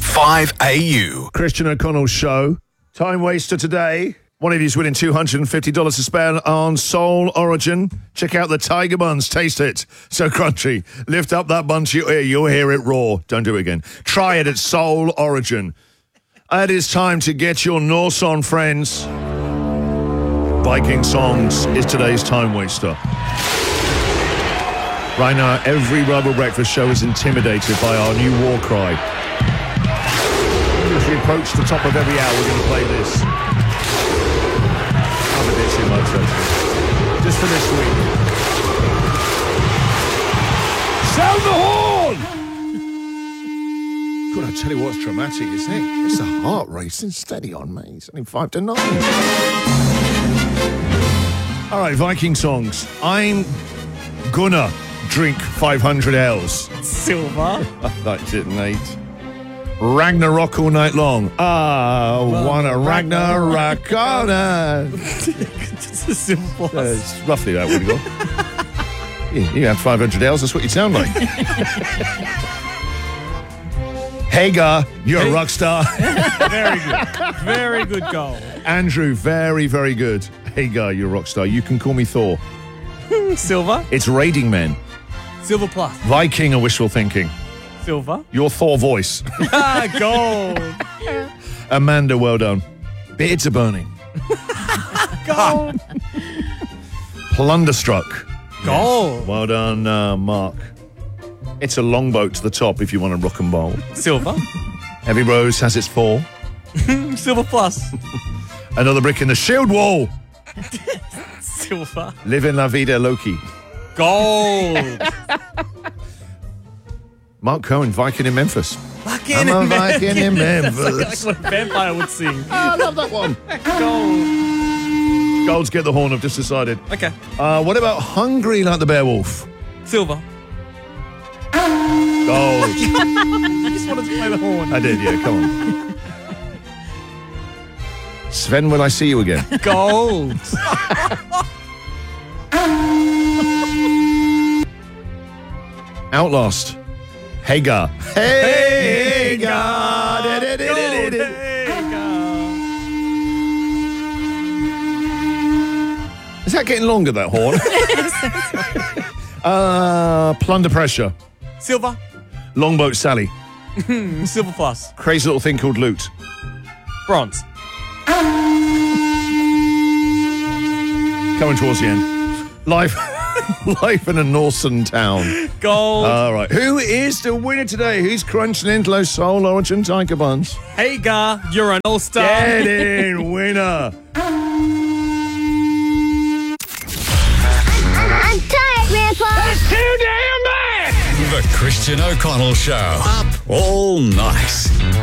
5AU. Christian O'Connell's show. Time waster today. One of you's winning $250 to spare on Soul Origin. Check out the Tiger Buns. Taste it. So crunchy. Lift up that bun to your ear. You'll hear it raw. Don't do it again. Try it at Soul Origin. It is time to get your Norse on, friends. Viking Songs is today's time waster. Right now, every Rebel Breakfast show is intimidated by our new war cry. As we approach the top of every hour, we're going to play this. I'm a bit too much, actually. Just for this week. Sound the horn! God, I tell you what's dramatic, isn't it? It's a heart racing. Steady on, mate. It's only 5 to 9. All right, Viking Songs. I'm gonna drink 500 L's. Silver. I liked it, Nate. Ragnarok all night long. Wanna Ragnarok all night. It's a simple. It's roughly that, would you go? You had 500 L's, that's what you sound like. Hagar, you're a rock star. Very good. Very good goal. Andrew, very, very good. Hagar, you're a rock star. You can call me Thor. Silver. It's Raiding Men. Silver plus. Viking or wishful thinking. Silver. Your Thor voice. Gold. Amanda, well done. Beards are burning. Gold. Plunderstruck. Gold. Well done, Mark. It's a longboat to the top if you want to rock and roll. Silver. Every rose has its fall. Silver plus. Another brick in the shield wall. Silver. Live in la vida Loki. Gold. Mark Cohen, Viking in Memphis. Viking I'm a Viking in Memphis. That's like what a vampire would sing. I love that one. Gold. Golds get the horn, I've just decided. Okay. What about hungry like the Beowulf? Silver. Gold. You just wanted to play the horn. I did, yeah, come on. Sven, will I see you again? Gold. Outlast. Hagar. Hagar. Is that getting longer, that horn? Plunder Pressure. Silver. Longboat Sally. Silver plus. Crazy little thing called loot. Bronze. Coming towards the end. Life in a Northern town. Gold. All right. Who is the winner today? Who's crunching into those Soul Origin Tiger Buns? Hagar, you're an all-star. Get in, winner. I'm tired, Grandpa. That's too damn bad! The Christian O'Connell Show. Up all night.